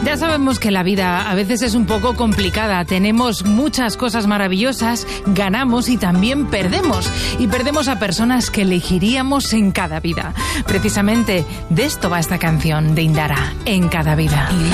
Ya sabemos que la vida a veces es un poco complicada. Tenemos muchas cosas maravillosas, ganamos y también perdemos. Y perdemos a personas que elegiríamos en cada vida. Precisamente de esto va esta canción de Indara, En cada vida.